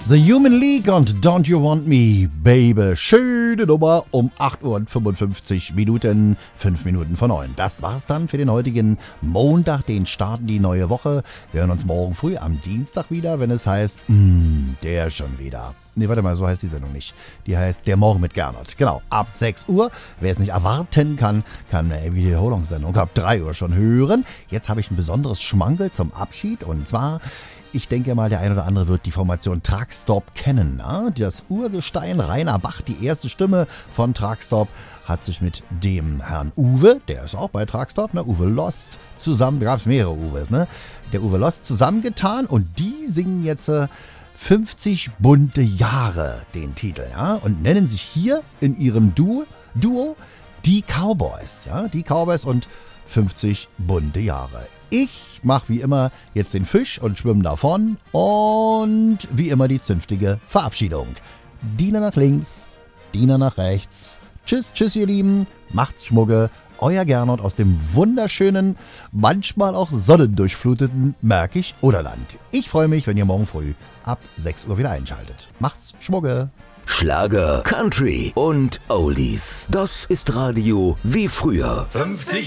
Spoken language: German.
The Human League und Don't You Want Me, Baby. Schöne Nummer um 8 Uhr und 55 Minuten, 5 Minuten vor 9. Das war's dann für den heutigen Montag, den starten die neue Woche. Wir hören uns morgen früh am Dienstag wieder, wenn es heißt, der schon wieder. Nee, warte mal, so heißt die Sendung nicht. Die heißt Der Morgen mit Gernot. Genau, ab 6 Uhr. Wer es nicht erwarten kann, kann eine Wiederholungssendung ab 3 Uhr schon hören. Jetzt habe ich ein besonderes Schmankerl zum Abschied und zwar... Ich denke mal, der ein oder andere wird die Formation Truckstop kennen. Na? Das Urgestein Rainer Bach, die erste Stimme von Truckstop, hat sich mit dem Herrn Uwe, der ist auch bei Truckstop, ne? Uwe Lost, zusammen, da gab es mehrere Uwes, ne? Der Uwe Lost zusammengetan und die singen jetzt 50 bunte Jahre, den Titel, ja? Und nennen sich hier in ihrem Duo die Cowboys, ja? Die Cowboys und 50 bunte Jahre. Ich mache wie immer jetzt den Fisch und schwimme davon und wie immer die zünftige Verabschiedung. Diener nach links, Diener nach rechts. Tschüss, tschüss ihr Lieben, macht's Schmucke. Euer Gernot aus dem wunderschönen, manchmal auch sonnendurchfluteten Märkisch-Oderland. Ich freue mich, wenn ihr morgen früh ab 6 Uhr wieder einschaltet. Macht's Schmucke. Schlager, Country und Oldies. Das ist Radio wie früher. 50